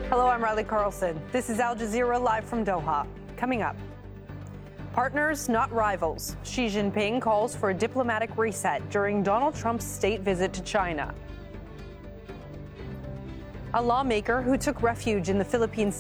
Hello, I'm Riley Carlson. This is Al Jazeera live from Doha. Coming up, partners, not rivals. Xi Jinping calls for a diplomatic reset during Donald Trump's state visit to China. A lawmaker who took refuge in the Philippines